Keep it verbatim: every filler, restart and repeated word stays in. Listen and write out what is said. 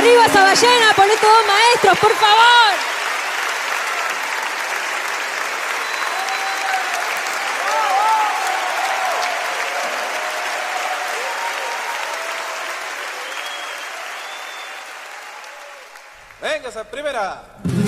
Arriba esa ballena, poné todos maestros, por favor. Venga, esa primera.